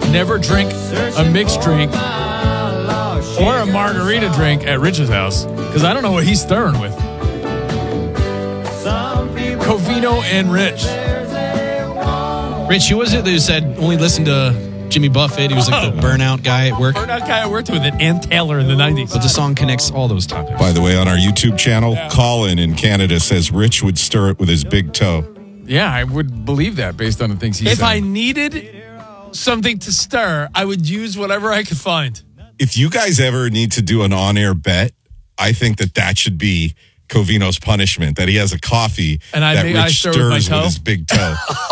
never drink a mixed drink or a margarita drink at Rich's house because I don't know what he's stirring with. Covino and Rich. Rich, who was it that said only listen to Jimmy Buffett? He was like the burnout guy at work. Burnout guy I worked with at Ann Taylor in the 90s. But the song connects all those topics. By the way, on our YouTube channel, Colin in Canada says Rich would stir it with his big toe. Yeah, I would believe that based on the things he said. If I needed something to stir, I would use whatever I could find. If you guys ever need to do an on-air bet, I think that should be Covino's punishment, that he has a coffee and that Rich stir stirs with his big toe.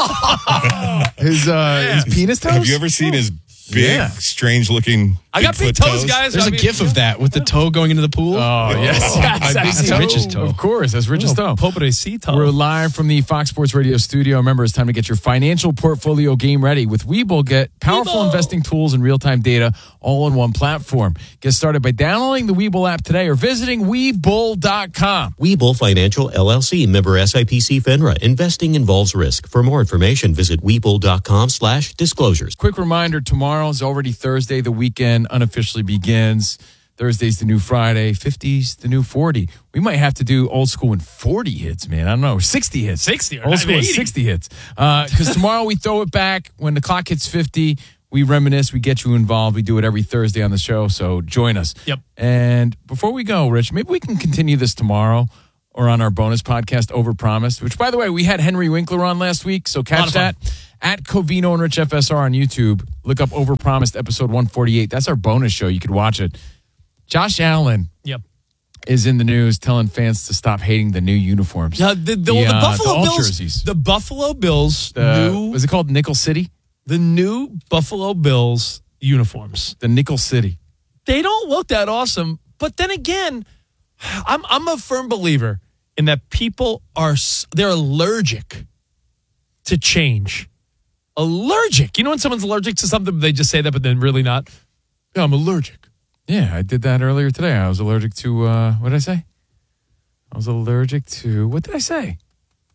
his penis toes? Have you ever seen his big, strange-looking I got big toes, guys. There's a gif of that with the toe going into the pool. Oh, yes. That's Rich's toe. Of course, that's Rich's toe. Pobrecito. We're live from the Fox Sports Radio studio. Remember, it's time to get your financial portfolio game ready. With Webull, get powerful investing tools and real-time data all in one platform. Get started by downloading the Webull app today or visiting Webull.com. Webull Financial, LLC, member SIPC FINRA. Investing involves risk. For more information, visit Webull.com/disclosures. Quick reminder, tomorrow is already Thursday. The weekend unofficially begins. Thursday's the new Friday. 50's the new 40. We might have to do old school in 40 hits, man. I don't know. 60 hits. 60 or old school is 60 hits. Because tomorrow we throw it back. When the clock hits 50, we reminisce. We get you involved. We do it every Thursday on the show. So join us. Yep. And before we go, Rich, maybe we can continue this tomorrow or on our bonus podcast, Overpromised, which, by the way, we had Henry Winkler on last week. So catch that at Covino and Rich FSR on YouTube. Look up Overpromised episode 148. That's our bonus show. You could watch it. Josh Allen is in the news telling fans to stop hating the new uniforms. The Buffalo Bills jerseys. The Buffalo Bills was it called Nickel City? The new Buffalo Bills uniforms. The Nickel City. They don't look that awesome, but then again, I'm a firm believer in that people they're allergic to change. Allergic. You know when someone's allergic to something, they just say that, but then really not? Yeah, I'm allergic. Yeah, I did that earlier today. I was allergic to, what did I say? I was allergic to, what did I say? I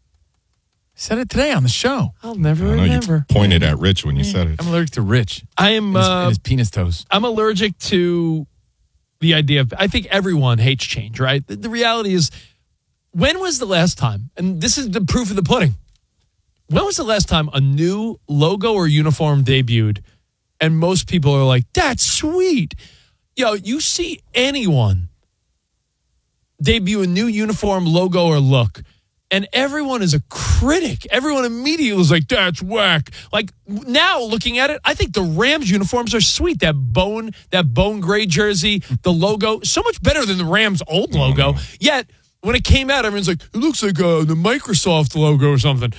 said it today on the show. I'll never remember. You pointed at Rich when you said it. I'm allergic to Rich. I am and his penis toes. I'm allergic to the idea of, I think everyone hates change, right? The reality is, when was the last time, and this is the proof of the pudding, when was the last time a new logo or uniform debuted and most people are like, that's sweet? You see anyone debut a new uniform, logo, or look, and everyone is a critic. Everyone immediately is like, that's whack. Like, now looking at it, I think the Rams uniforms are sweet. That bone gray jersey, the logo, so much better than the Rams' old logo. Yet, when it came out, everyone's like, it looks like the Microsoft logo or something.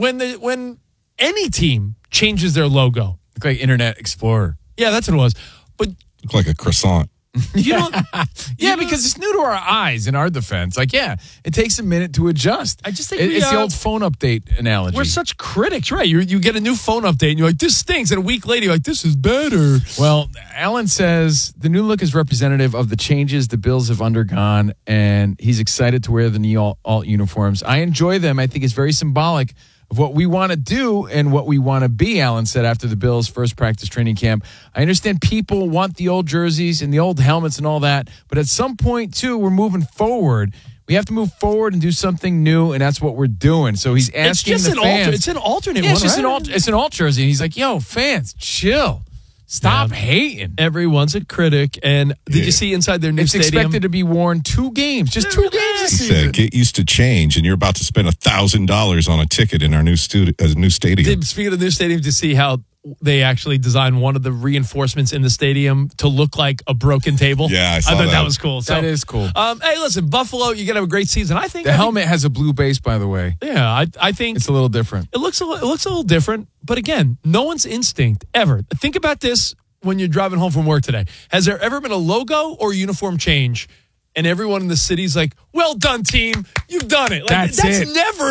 When any team changes their logo. Look like Internet Explorer. Yeah, that's what it was. But look like a croissant. You don't. Because it's new to our eyes in our defense. Like, it takes a minute to adjust. I just think it's the old phone update analogy. We're such critics, right? You get a new phone update and you're like, this stinks. And a week later, you're like, this is better. Well, Allen says the new look is representative of the changes the Bills have undergone, and he's excited to wear the new alt uniforms. I enjoy them. I think it's very symbolic of what we want to do and what we want to be, Allen said after the Bills' first practice training camp. I understand people want the old jerseys and the old helmets and all that, but at some point, too, we're moving forward. We have to move forward and do something new, and that's what we're doing. So he's asking the fans. It's an alternate one, it's just right? It's an alt jersey. And he's like, yo, fans, chill. Stop hating. Everyone's a critic. And did you see inside their new stadium? It's expected to be worn 2 games. Just 2 games this He season. said, get used to change, and you're about to spend $1,000 on a ticket in our new stadium. Speaking of the new stadium, to see how they actually designed one of the reinforcements in the stadium to look like a broken table. Yeah, I thought that was cool. That is cool. Hey, listen, Buffalo, you're going to have a great season. I think the helmet has a blue base, by the way. Yeah, I think it's a little different. It looks a little different, but again, no one's instinct ever. Think about this when you're driving home from work today. Has there ever been a logo or uniform change? And everyone in the city's like, well done, team. You've done it. Like, that's it. Never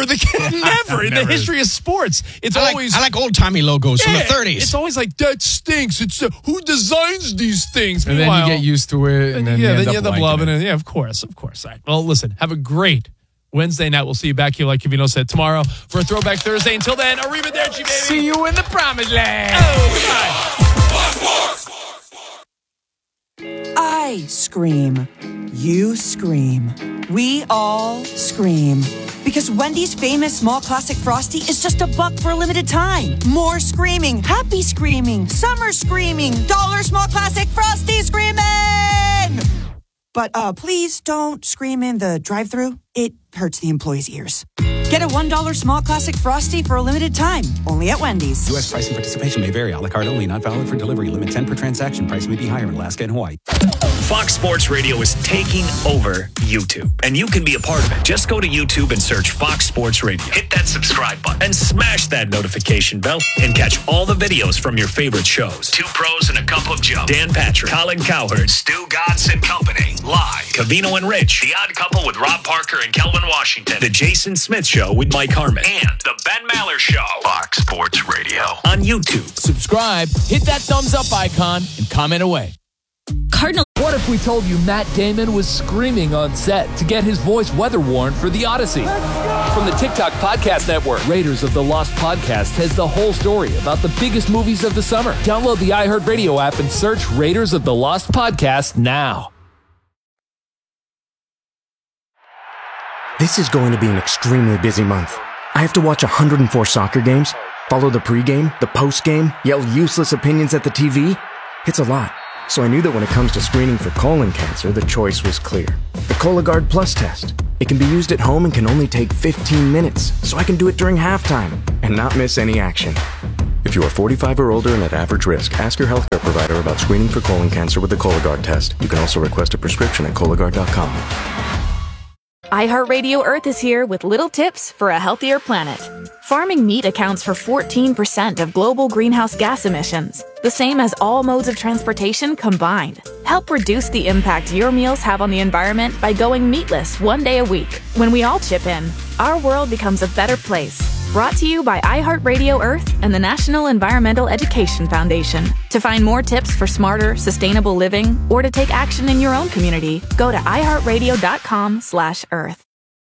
in the history of sports. It's always I like old-timey logos from the 30s. It's always like, that stinks. It's who designs these things? And then you get used to it. And then you end up loving it. Yeah, of course. All right. Well, listen, have a great Wednesday night. We'll see you back here, like Covino said, tomorrow for a Throwback Thursday. Until then, arrivederci, baby. See you in the promised land. Oh, goodbye. I scream. You scream. We all scream. Because Wendy's famous small classic Frosty is just $1 for a limited time. More screaming, happy screaming, summer screaming, dollar small classic Frosty screaming! But please don't scream in the drive-thru. It hurts the employees' ears. Get a $1 small classic Frosty for a limited time, only at Wendy's. U.S. price and participation may vary. A la carte only, not valid for delivery. Limit 10 per transaction. Price may be higher in Alaska and Hawaii. Fox Sports Radio is taking over YouTube, and you can be a part of it. Just go to YouTube and search Fox Sports Radio. Hit that subscribe button and smash that notification bell and catch all the videos from your favorite shows. Two Pros and a Cup of Joe. Dan Patrick, Colin Cowherd, Stu Gatz and Company. Live. Covino and Rich. The Odd Couple with Rob Parker and Kelvin Washington. The Jason Smith Show with Mike Harmon. And The Ben Maller Show. Fox Sports Radio on YouTube. Subscribe, hit that thumbs up icon, and comment away. Cardinal. What if we told you Matt Damon was screaming on set to get his voice weather worn for The Odyssey? From the TikTok Podcast Network, Raiders of the Lost Podcast has the whole story about the biggest movies of the summer. Download the iHeartRadio app and search Raiders of the Lost Podcast now. This is going to be an extremely busy month. I have to watch 104 soccer games, follow the pregame, the postgame, yell useless opinions at the TV. It's a lot. So I knew that when it comes to screening for colon cancer, the choice was clear. The Cologuard Plus test. It can be used at home and can only take 15 minutes, so I can do it during halftime and not miss any action. If you are 45 or older and at average risk, ask your healthcare provider about screening for colon cancer with the Cologuard test. You can also request a prescription at Cologuard.com. iHeartRadio Earth is here with little tips for a healthier planet. Farming meat accounts for 14% of global greenhouse gas emissions, the same as all modes of transportation combined. Help reduce the impact your meals have on the environment by going meatless 1 day a week. When we all chip in, our world becomes a better place. Brought to you by iHeartRadio Earth and the National Environmental Education Foundation. To find more tips for smarter, sustainable living, or to take action in your own community, go to iHeartRadio.com/Earth.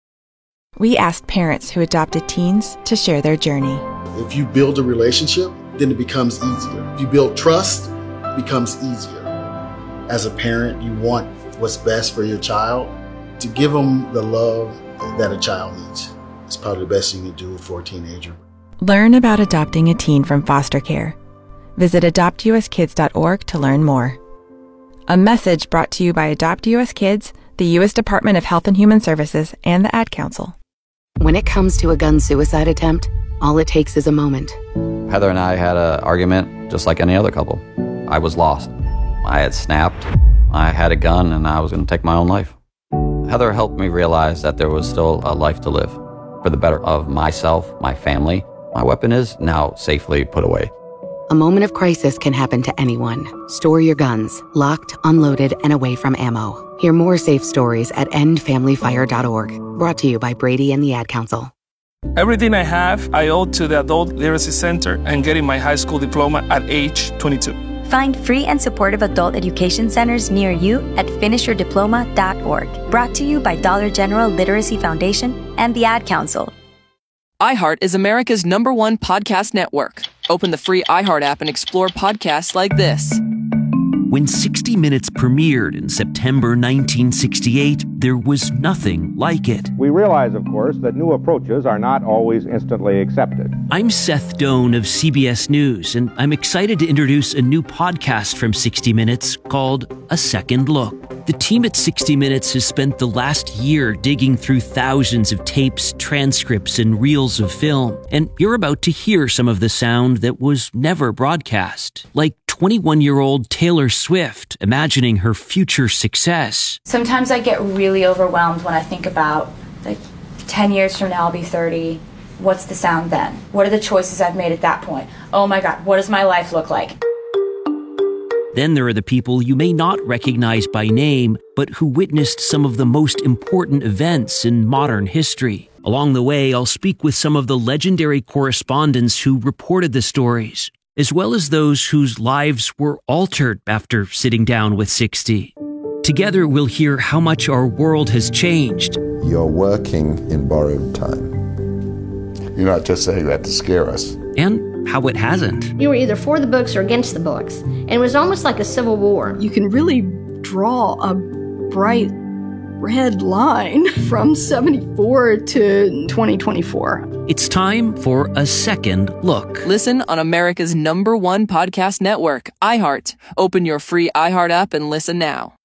We asked parents who adopted teens to share their journey. If you build a relationship, then it becomes easier. If you build trust, it becomes easier. As a parent, you want what's best for your child. To give them the love that a child needs. It's probably the best you can do for a teenager. Learn about adopting a teen from foster care. Visit adoptuskids.org to learn more. A message brought to you by Adopt US Kids, the U.S. Department of Health and Human Services, and the Ad Council. When it comes to a gun suicide attempt, all it takes is a moment. Heather and I had an argument just like any other couple. I was lost. I had snapped. I had a gun and I was going to take my own life. Heather helped me realize that there was still a life to live. For the better of myself, my family, my weapon is now safely put away. A moment of crisis can happen to anyone. Store your guns, locked, unloaded, and away from ammo. Hear more safe stories at endfamilyfire.org. Brought to you by Brady and the Ad Council. Everything I have, I owe to the Adult Literacy Center and getting my high school diploma at age 22. Find free and supportive adult education centers near you at finishyourdiploma.org. Brought to you by Dollar General Literacy Foundation and the Ad Council. iHeart is America's #1 podcast network. Open the free iHeart app and explore podcasts like this. When 60 Minutes premiered in September 1968, there was nothing like it. We realize, of course, that new approaches are not always instantly accepted. I'm Seth Doan of CBS News, and I'm excited to introduce a new podcast from 60 Minutes called A Second Look. The team at 60 Minutes has spent the last year digging through thousands of tapes, transcripts, and reels of film, and you're about to hear some of the sound that was never broadcast, like 21-year-old Taylor Swift imagining her future success. Sometimes I get really overwhelmed when I think about, 10 years from now I'll be 30. What's the sound then? What are the choices I've made at that point? Oh my God, what does my life look like? Then there are the people you may not recognize by name, but who witnessed some of the most important events in modern history. Along the way, I'll speak with some of the legendary correspondents who reported the stories, as well as those whose lives were altered after sitting down with 60. Together, we'll hear how much our world has changed. You're working in borrowed time. You're not just saying that to scare us. And how it hasn't. You were either for the books or against the books, and it was almost like a civil war. You can really draw a bright red line from 74 to 2024. It's time for a second look. Listen on America's #1 podcast network, iHeart. Open your free iHeart app and listen now.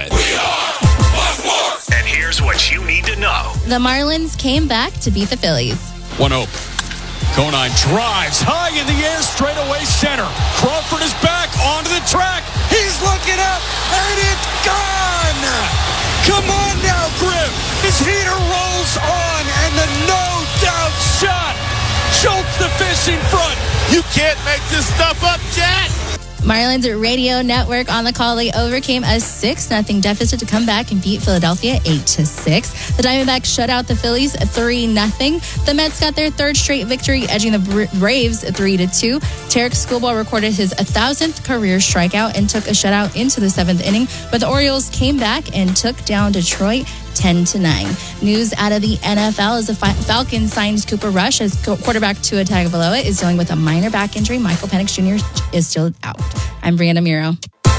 And here's what you need to know. The Marlins came back to beat the Phillies. 1-0. Conine drives high in the air, straight away center. Crawford is back onto the track. He's looking up, and it's gone! Come on now, Griff. His heater rolls on, and the no-doubt shot jolts the fish in front. You can't make this stuff up, Jack. Marlins Radio Network on the call. They overcame a 6-0 deficit to come back and beat Philadelphia 8-6. The Diamondbacks shut out the Phillies 3-0. The Mets got their third straight victory, edging the Braves 3-2. Tarek Skubal recorded his 1,000th career strikeout and took a shutout into the 7th inning. But the Orioles came back and took down Detroit 10-9. News out of the NFL is the Falcons signed Cooper Rush as quarterback. Tua Tagovailoa is dealing with a minor back injury. Michael Penix Jr. is still out. I'm Brianna Miro.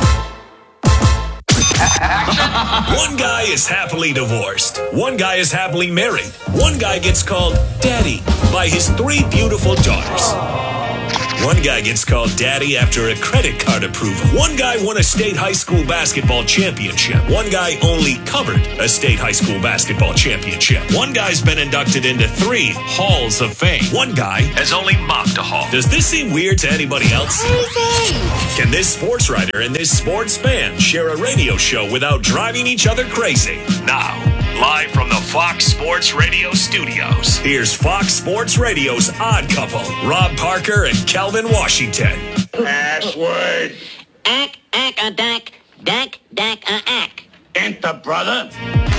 One guy is happily divorced. One guy is happily married. One guy gets called daddy by his 3 beautiful daughters. One guy gets called daddy after a credit card approval. One guy won a state high school basketball championship. One guy only covered a state high school basketball championship. One guy's been inducted into 3 halls of fame. One guy has only mopped a hall. Does this seem weird to anybody else? Can this sports writer and this sports fan share a radio show without driving each other crazy? Now, live from the Fox Sports Radio studios, here's Fox Sports Radio's Odd Couple, Rob Parker and Calvin Washington. Password. Ack. Enter, brother.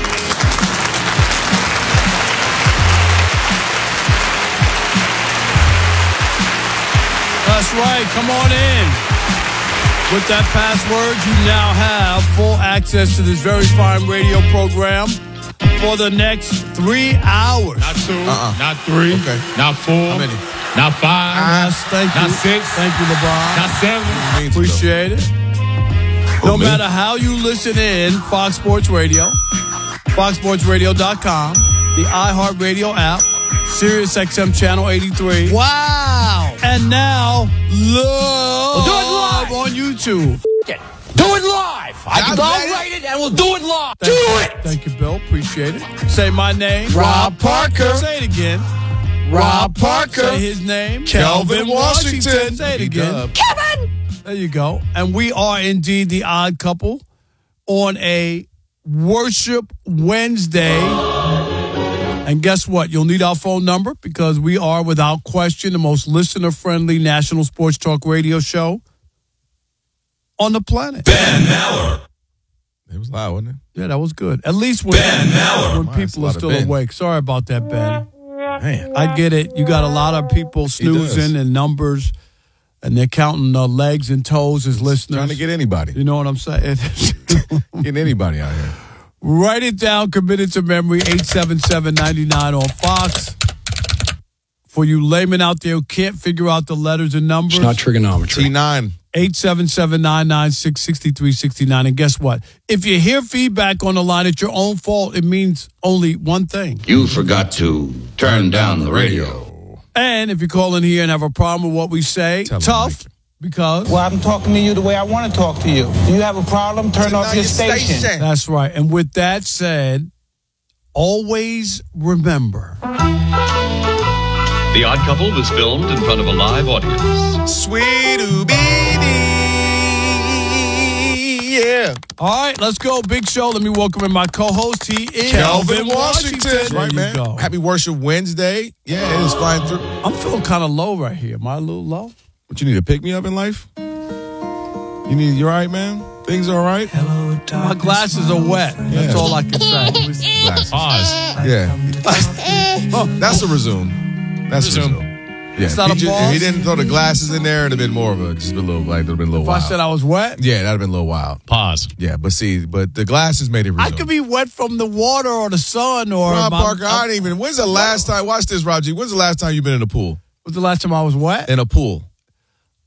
That's right. Come on in. With that password, you now have full access to this very fine radio program for the next 3 hours. Not 2, not 3, not 4, How many? not 5, Yes, thank you. not 6, Thank you, LeBron. not 7. Appreciate it. No matter how you listen in, Fox Sports Radio, foxsportsradio.com, the iHeartRadio app, Sirius XM Channel 83. Wow. And now, We'll do it live on YouTube. Do it live. I'll write it and we'll do it live. Thank you, Bill. Appreciate it. Say my name. Rob Parker. Say it again. Rob Parker. Say his name. Calvin Washington. Say it again. Kevin. There you go. And we are indeed the Odd Couple on a Worship Wednesday. And guess what? You'll need our phone number because we are, without question, the most listener-friendly national sports talk radio show on the planet. Ben Maller. It was loud, wasn't it? Yeah, that was good. At least when people are still awake. Sorry about that, Ben. Man. I get it. You got a lot of people snoozing and numbers, and they're counting legs and toes as listeners. Trying to get anybody. You know what I'm saying? Getting anybody out here. Write it down, commit it to memory, 877-99 on Fox. For you laymen out there who can't figure out the letters and numbers. It's not trigonometry. T9. 877-996-6369. And guess what? If you hear feedback on the line, it's your own fault. It means only one thing. You forgot to turn down the radio. And if you call in here and have a problem with what we say, tough. Because? Well, I'm talking to you the way I want to talk to you. Do you have a problem? Turn off your station. That's right. And with that said, always remember. The Odd Couple was filmed in front of a live audience. Yeah. All right, let's go. Big show. Let me welcome in my co-host. He is Calvin Washington. There Right, you man. go. Happy Worship Wednesday. Yeah, it is flying through. I'm feeling kind of low right here. Am I a little low? But you need to pick me up in life? You all right, man? Things all right? My glasses are wet. That's all I can say. Pause. Yeah. That's a resume. That's a resume. Yeah. It's not if a pause? if he didn't throw the glasses in there, it'd have been more of a just a little like it'd have been a little If wild. I said I was wet? Yeah, that'd have been a little wild. Pause. Yeah, but the glasses made it resume. I could be wet from the water or the sun or Rob Parker, I didn't even. When's the last time? Watch this, Rob G. When's the last time you've been in a pool? When's the last time I was wet? In a pool.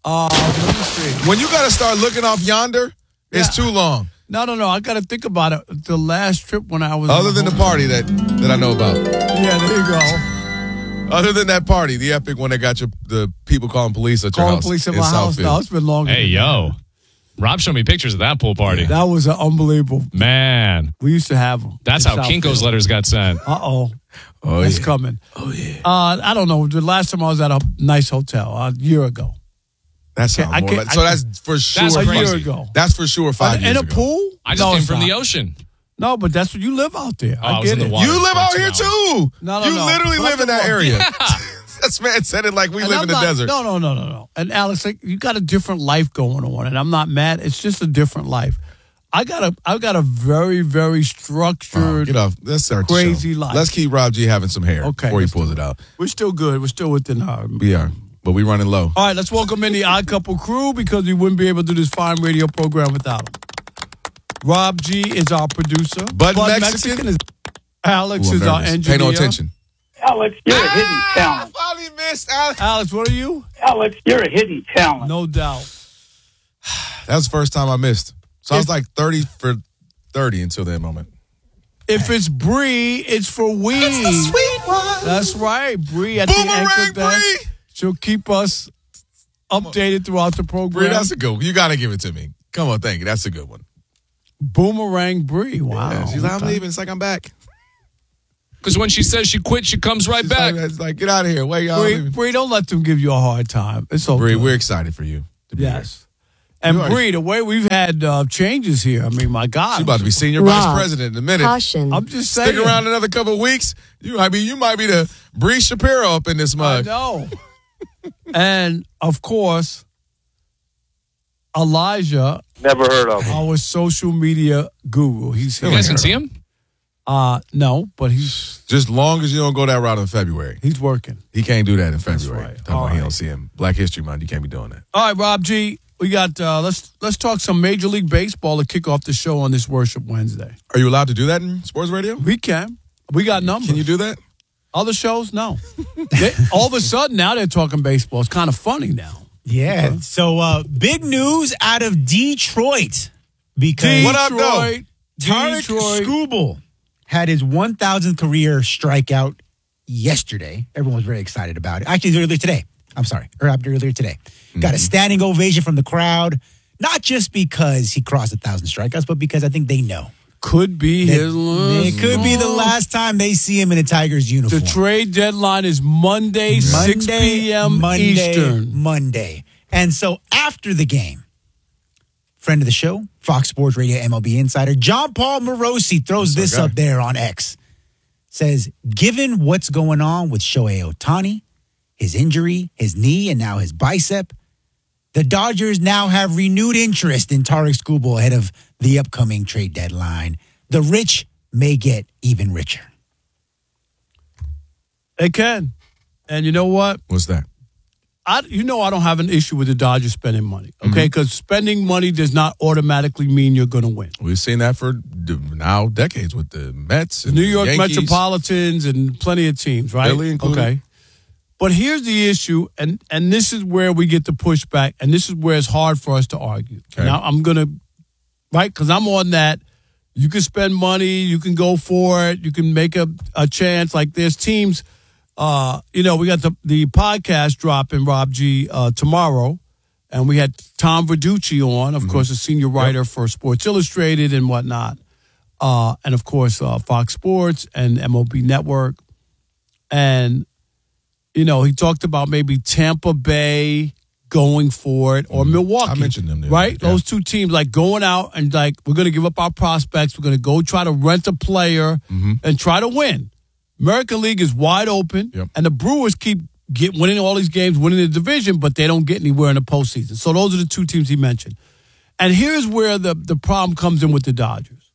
Let me see. When you got to start looking off yonder, it's too long. No. I got to think about it. The last trip when I was... Other than the party that I know about. Yeah, there you go. Other than that party, the epic one that got the people calling police at your Calling house. police at my house. No, it's been longer. Hey, yo. Rob showed me pictures of that pool party. That was unbelievable. Man. We used to have them. That's how Kinko's letters got sent. Uh-oh. Oh, it's coming. Oh, yeah. I don't know. The last time I was at a nice hotel, a year ago. That's how so that's for sure. That's a year ago. That's for sure 5 years ago. In a pool? I just came from the ocean. No, but that's what you live out there. I get it. You live out here too. No. You literally live in that area. This man said it like we live in the desert. No. And Alex, you got a different life going on, and I'm not mad. It's just a different life. I've got a very, very structured, get off. Let's start crazy the show. life. Let's keep Rob G having some hair before he pulls it out. We're still good. We're still within our... We are, but we're running low. All right, let's welcome in the Odd Couple crew because we wouldn't be able to do this fine radio program without them. Rob G is our producer. Bud Mexican is... Alex is our engineer. Pay no attention. Alex, you're a hidden talent. I finally missed Alex. Alex, what are you? Alex, you're a hidden talent. No doubt. That was the first time I missed. So I was like 30 for 30 until that moment. If it's Bree, it's for we. It's the sweet one. That's right. Bree at Boomerang, the anchor desk. Bree. She'll keep us updated throughout the program. Bree, that's a good one. You got to give it to me. Come on, thank you. That's a good one. Boomerang Bree. Wow. Yeah, she's like, I'm leaving. It's like I'm back. Because when she says she quit, she comes right back. It's like, get out of here. Wait, y'all. Bree, don't let them give you a hard time. It's okay. Bree, we're excited for you. Yes. And Bree, the way we've had changes here, I mean, my God. She's about to be senior vice president in a minute. Caution. I'm just saying. Stick around another couple of weeks. You might be the Bree Shapiro up in this mug. I know. And, of course, Elijah. Never heard of him. Our social media guru. He's here. You guys can see him? No, but he's... Just long as you don't go that route in February. He's working. He can't do that in February. That's right. Talking about he don't see him. Black History Month, you can't be doing that. All right, Rob G, we got, let's talk some Major League Baseball to kick off the show on this Worship Wednesday. Are you allowed to do that in sports radio? We can. We got numbers. Can you do that? Other shows, no. All of a sudden, now they're talking baseball. It's kind of funny now. Yeah. So, big news out of Detroit. Because what up, though? Tarek Skubal had his 1,000th career strikeout yesterday. Everyone was very excited about it. Actually, earlier today. Earlier today. Got a standing ovation from the crowd, not just because he crossed 1,000 strikeouts, but because I think they know. Could be his last. It could be the last time they see him in a Tigers uniform. The trade deadline is Monday 6 p.m. Eastern. Monday. And so after the game, friend of the show, Fox Sports Radio MLB insider, John Paul Morosi throws this up there on X. Says, given what's going on with Shohei Ohtani, his injury, his knee, and now his bicep, the Dodgers now have renewed interest in Tarek Skubal ahead of the upcoming trade deadline. The rich may get even richer. They can. And you know what? What's that? I don't have an issue with the Dodgers spending money, okay? Because spending money does not automatically mean you're going to win. We've seen that for now decades with the Mets and New York Yankees. Metropolitans and plenty of teams, right? Philly included. Okay. But here's the issue, and this is where we get the pushback, and this is where it's hard for us to argue. Okay. Now, I'm going to, right, because I'm on that. You can spend money. You can go for it. You can make a chance. Like there's teams, we got the podcast dropping, Rob G, tomorrow, and we had Tom Verducci on, of course, a senior writer for Sports Illustrated and whatnot, and, of course, Fox Sports and MLB Network. And, he talked about maybe Tampa Bay going for it or Milwaukee. I mentioned them there. Right? Yeah. Those two teams, like going out and like, we're going to give up our prospects. We're going to go try to rent a player and try to win. American League is wide open, and the Brewers keep winning all these games, winning the division, but they don't get anywhere in the postseason. So those are the two teams he mentioned. And here's where the problem comes in with the Dodgers.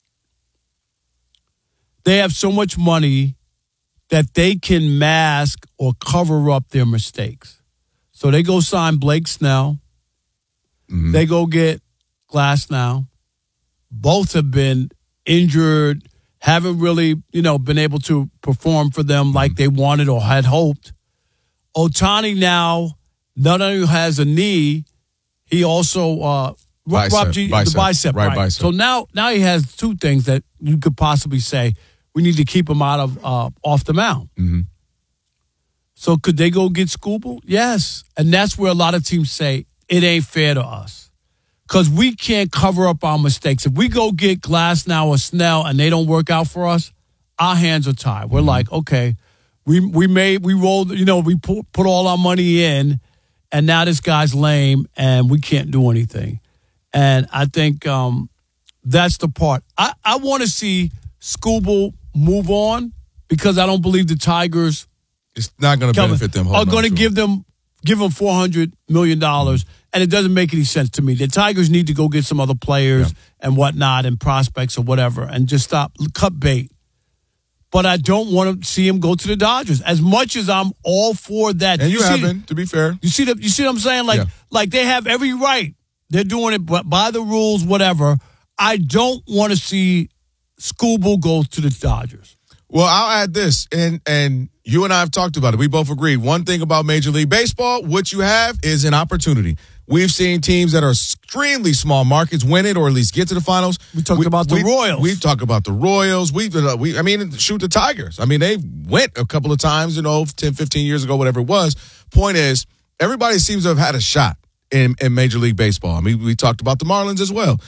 They have so much money that they can mask or cover up their mistakes. So they go sign Blake Snell. They go get Glasnow. Both have been injured, haven't really, been able to perform for them like they wanted or had hoped. Ohtani now not only has a knee, he also Rob G, the bicep, right? Bicep. So now he has two things that you could possibly say we need to keep him out of off the mound. Mm-hmm. So could they go get Skubal? Yes, and that's where a lot of teams say it ain't fair to us because we can't cover up our mistakes. If we go get Glasnow or Snell and they don't work out for us, our hands are tied. We're like, okay, we rolled, we put all our money in, and now this guy's lame and we can't do anything. And I think that's the part. I want to see Skubal move on because I don't believe the Tigers. It's not going to benefit them. Are going to give him $400 million, and it doesn't make any sense to me. The Tigers need to go get some other players and whatnot and prospects or whatever and just cut bait. But I don't want to see him go to the Dodgers as much as I'm all for that. And you have been, to be fair. You see what I'm saying? Like they have every right. They're doing it by the rules, whatever. I don't want to see Skubal go to the Dodgers. Well, I'll add this, and you and I have talked about it. We both agree. One thing about Major League Baseball, what you have is an opportunity. We've seen teams that are extremely small markets win it or at least get to the finals. We talked about the Royals. We've talked about the Royals. Shoot the Tigers. I mean, they went a couple of times, 10, 15 years ago, whatever it was. Point is, everybody seems to have had a shot in Major League Baseball. I mean, we talked about the Marlins as well.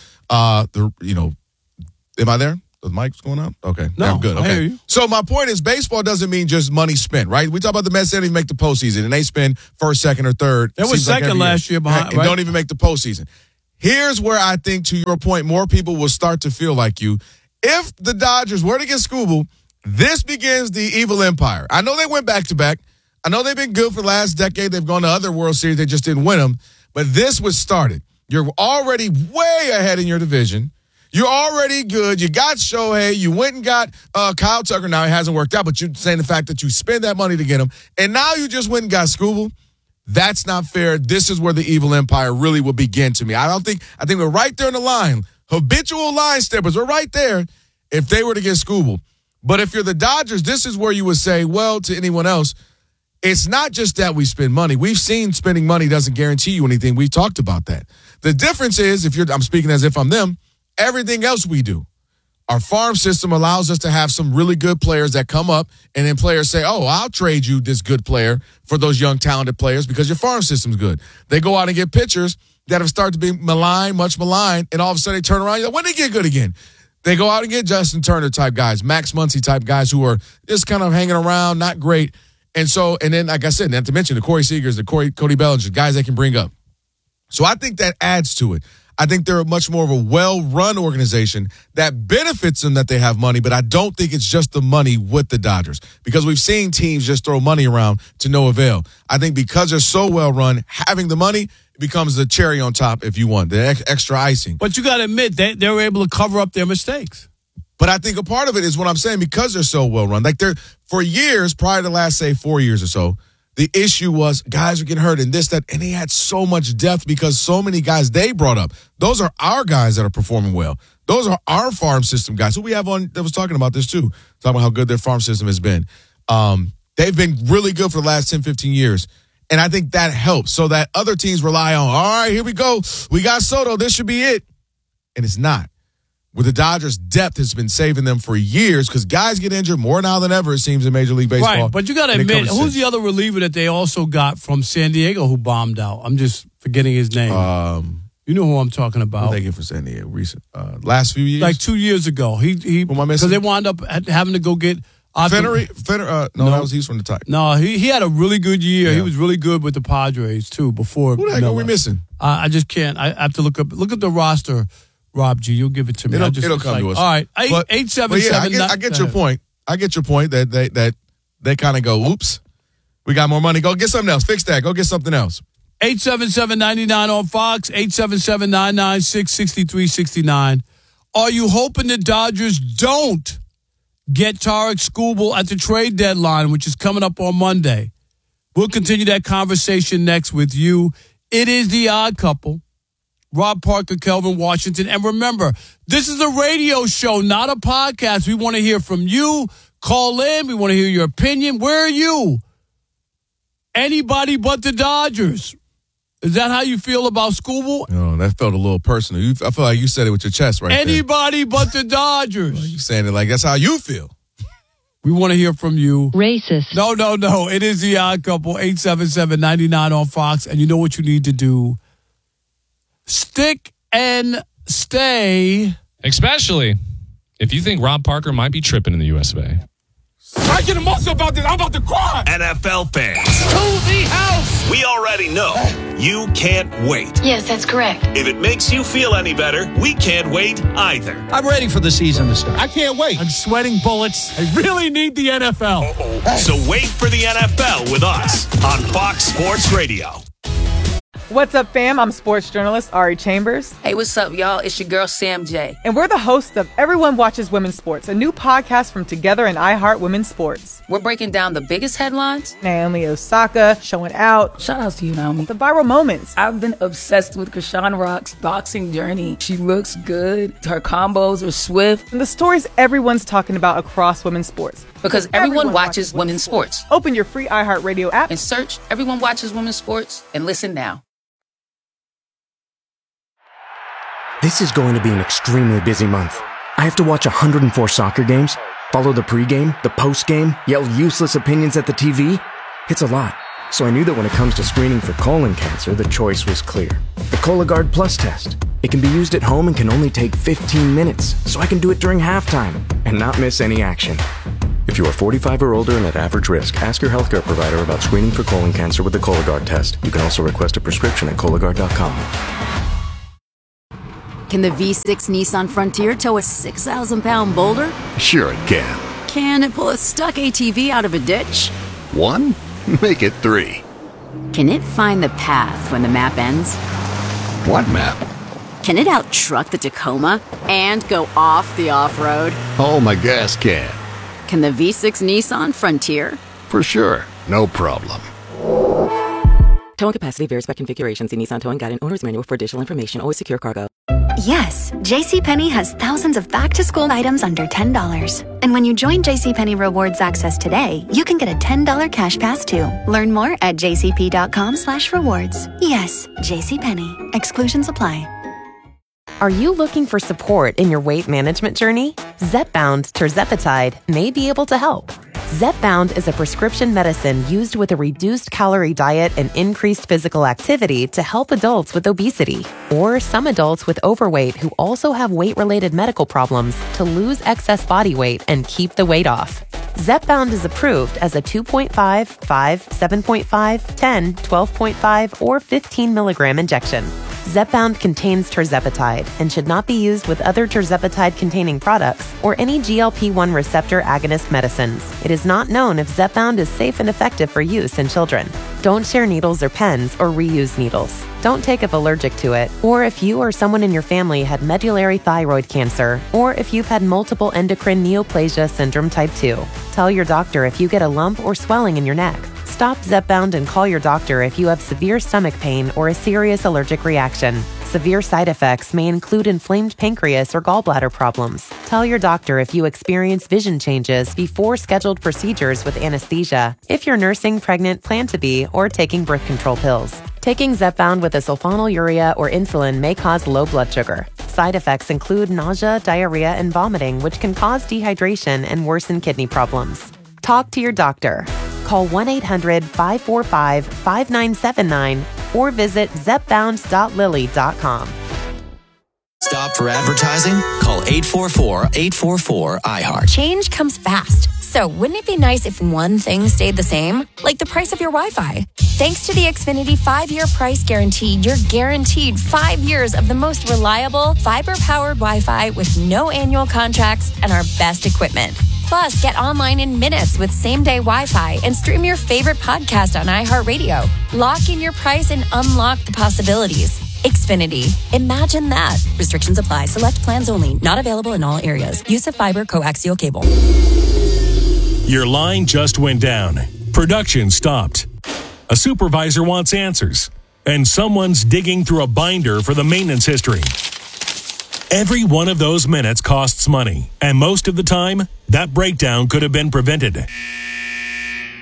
Am I there? The mic's going up? Okay. No, I'm good. Okay. I hear you. So my point is baseball doesn't mean just money spent, right? We talk about the Mets, they don't even make the postseason, and they spend first, second, or third. They were second last year behind, and don't even make the postseason. Here's where I think, to your point, more people will start to feel like you. If the Dodgers were to get Skubal, this begins the evil empire. I know they went back-to-back. I know they've been good for the last decade. They've gone to other World Series. They just didn't win them. But this was started. You're already way ahead in your division. You're already good. You got Shohei. You went and got Kyle Tucker. Now, it hasn't worked out, but you're saying the fact that you spend that money to get him, and now you just went and got Skubal. That's not fair. This is where the evil empire really will begin to me. I think we're right there in the line. Habitual line steppers are right there if they were to get Skubal. But if you're the Dodgers, this is where you would say, well, to anyone else, it's not just that we spend money. We've seen spending money doesn't guarantee you anything. We've talked about that. The difference is, I'm speaking as if I'm them, everything else we do. Our farm system allows us to have some really good players that come up, and then players say, oh, I'll trade you this good player for those young, talented players because your farm system's good. They go out and get pitchers that have started to be much maligned, and all of a sudden they turn around, when they get good again? They go out and get Justin Turner type guys, Max Muncy type guys who are just kind of hanging around, not great. And then, like I said, not to mention the Corey Seagers, the Cody Bellinger, guys they can bring up. So I think that adds to it. I think they're much more of a well-run organization that benefits them that they have money, but I don't think it's just the money with the Dodgers because we've seen teams just throw money around to no avail. I think because they're so well-run, having the money becomes the cherry on top, if you want, the extra icing. But you got to admit, they were able to cover up their mistakes. But I think a part of it is what I'm saying, because they're so well-run. Like for years, prior to the last, say, 4 years or so, the issue was guys were getting hurt and this, that, and they had so much depth because so many guys they brought up. Those are our guys that are performing well. Those are our farm system guys who we have on that was talking about this too, talking about how good their farm system has been. They've been really good for the last 10, 15 years. And I think that helps so that other teams rely on, all right, here we go. We got Soto. This should be it. And it's not. With the Dodgers, depth has been saving them for years because guys get injured more now than ever, it seems, in Major League Baseball. Right, but you got to admit, who's the other reliever that they also got from San Diego who bombed out? I'm just forgetting his name. You know who I'm talking about. What did they get from San Diego? Recent, last few years? Like 2 years ago. Because they wound up having to go get Fenner, he's from the Tigers. No, he had a really good year. Yeah. He was really good with the Padres, too, before. Who the heck are we missing? I just can't. I have to look up the roster. Rob G, you'll give it to me. It'll come to us. All right, 877. I get your point. I get your point that they kind of go, oops, we got more money. Go get something else. Fix that. Go get something else. 877-99 on Fox. 877-996-6369. Are you hoping the Dodgers don't get Tarik Skubal at the trade deadline, which is coming up on Monday? We'll continue that conversation next with you. It is The Odd Couple. Rob Parker, Kelvin Washington. And remember, this is a radio show, not a podcast. We want to hear from you. Call in. We want to hear your opinion. Where are you? Anybody but the Dodgers. Is that how you feel about Scooble? No, that felt a little personal. I feel like you said it with your chest right there. Anybody but the Dodgers. You saying it like that's how you feel. We want to hear from you. Racist. No. It is The Odd Couple, 877-99 on Fox. And you know what you need to do. Stick and stay. Especially if you think Rob Parker might be tripping in the US of A. I get emotional about this. I'm about to cry. NFL fans. To the house. We already know you can't wait. Yes, that's correct. If it makes you feel any better, we can't wait either. I'm ready for the season to start. I can't wait. I'm sweating bullets. I really need the NFL. So wait for the NFL with us on Fox Sports Radio. What's up, fam? I'm sports journalist Ari Chambers. Hey, what's up, y'all? It's your girl, Sam J. And we're the hosts of Everyone Watches Women's Sports, a new podcast from Together and iHeart Women's Sports. We're breaking down the biggest headlines. Naomi Osaka showing out. Shout out to you, Naomi. The viral moments. I've been obsessed with Krishan Rock's boxing journey. She looks good. Her combos are swift. And the stories everyone's talking about across women's sports. Because everyone watches women's sports. Open your free iHeart Radio app and search Everyone Watches Women's Sports and listen now. This is going to be an extremely busy month. I have to watch 104 soccer games, follow the pregame, the postgame, yell useless opinions at the TV. It's a lot. So I knew that when it comes to screening for colon cancer, the choice was clear. The Cologuard Plus test. It can be used at home and can only take 15 minutes, so I can do it during halftime and not miss any action. If you are 45 or older and at average risk, ask your healthcare provider about screening for colon cancer with the Cologuard test. You can also request a prescription at Cologuard.com. Can the V6 Nissan Frontier tow a 6,000-pound boulder? Sure it can. Can it pull a stuck ATV out of a ditch? 1? Make it 3. Can it find the path when the map ends? What map? Can it out-truck the Tacoma and go off the off-road? Oh, my gas can. Can the V6 Nissan Frontier? For sure. No problem. Towing capacity varies by configuration. See Nissan Towing Guide and Owner's Manual for additional information. Always secure cargo. Yes, JCPenney has thousands of back-to-school items under $10. And when you join JCPenney Rewards Access today, you can get a $10 cash pass too. Learn more at jcp.com/rewards. Yes, JCPenney. Exclusions apply. Are you looking for support in your weight management journey? Zepbound tirzepatide may be able to help. Zepbound is a prescription medicine used with a reduced calorie diet and increased physical activity to help adults with obesity or some adults with overweight who also have weight-related medical problems to lose excess body weight and keep the weight off. Zepbound is approved as a 2.5, 5, 7.5, 10, 12.5, or 15 milligram injection. Zepbound contains tirzepatide and should not be used with other tirzepatide-containing products or any GLP-1 receptor agonist medicines. It is not known if Zepbound is safe and effective for use in children. Don't share needles or pens or reuse needles. Don't take if allergic to it, or if you or someone in your family had medullary thyroid cancer, or if you've had multiple endocrine neoplasia syndrome type 2. Tell your doctor if you get a lump or swelling in your neck. Stop Zepbound and call your doctor if you have severe stomach pain or a serious allergic reaction. Severe side effects may include inflamed pancreas or gallbladder problems. Tell your doctor if you experience vision changes before scheduled procedures with anesthesia, if you're nursing, pregnant, plan to be, or taking birth control pills. Taking Zepbound with a sulfonylurea or insulin may cause low blood sugar. Side effects include nausea, diarrhea, and vomiting, which can cause dehydration and worsen kidney problems. Talk to your doctor. Call 1-800-545-5979 or visit zepbound.lilly.com. Stop for advertising? Call 844-844-IHEART. Change comes fast. So wouldn't it be nice if one thing stayed the same? Like the price of your Wi-Fi. Thanks to the Xfinity 5-year price guarantee, you're guaranteed 5 years of the most reliable, fiber-powered Wi-Fi with no annual contracts and our best equipment. Plus, get online in minutes with same-day Wi-Fi and stream your favorite podcast on iHeartRadio. Lock in your price and unlock the possibilities. Xfinity. Imagine that. Restrictions apply. Select plans only. Not available in all areas. Use of fiber coaxial cable. Your line just went down. Production stopped. A supervisor wants answers. And someone's digging through a binder for the maintenance history. Every one of those minutes costs money, and most of the time, that breakdown could have been prevented.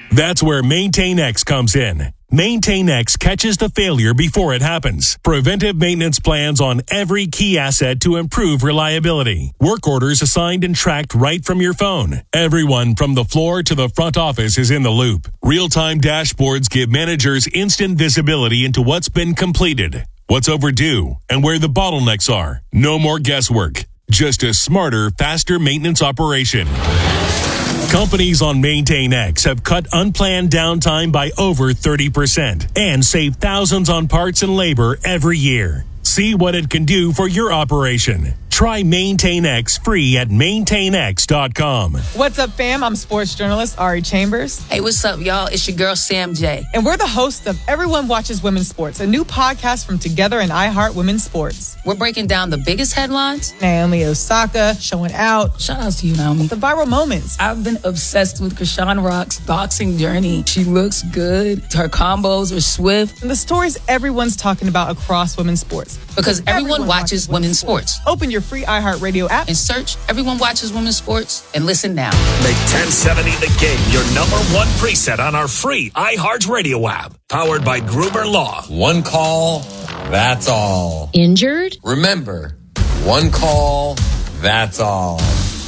That's where Maintain X comes in. Maintain X catches the failure before it happens. Preventive maintenance plans on every key asset to improve reliability. Work orders assigned and tracked right from your phone. Everyone from the floor to the front office is in the loop. Real-time dashboards give managers instant visibility into what's been completed, what's overdue, and where the bottlenecks are. No more guesswork. Just a smarter, faster maintenance operation. Companies on Maintain X have cut unplanned downtime by over 30% and saved thousands on parts and labor every year. See what it can do for your operation. Try Maintain X free at maintainx.com. What's up, fam? I'm sports journalist Ari Chambers. Hey, what's up, y'all? It's your girl, Sam J. And we're the hosts of Everyone Watches Women's Sports, a new podcast from Together and iHeart Women's Sports. We're breaking down the biggest headlines. Naomi Osaka showing out. Shout out to you, Naomi. The viral moments. I've been obsessed with Krishan Rock's boxing journey. She looks good. Her combos are swift. And the stories everyone's talking about across women's sports. Because everyone watches women's sports. Open your free iHeartRadio app and search Everyone Watches Women's Sports and listen now. Make 1070 The Game your number one preset on our free iHeartRadio app. Powered by Gruber Law. One call, that's all. Injured? Remember, one call, that's all.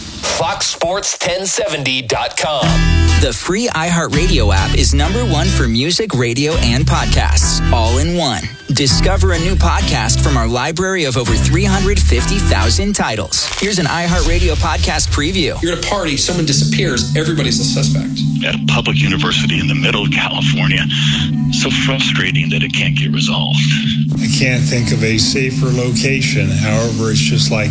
FoxSports1070.com. The free iHeartRadio app is #1 for music, radio, and podcasts, all in one. Discover a new podcast from our library of over 350,000 titles. Here's an iHeartRadio podcast preview. You're at a party, someone disappears, everybody's a suspect. At a public university in the middle of California. So frustrating that it can't get resolved. I can't think of a safer location. However, it's just like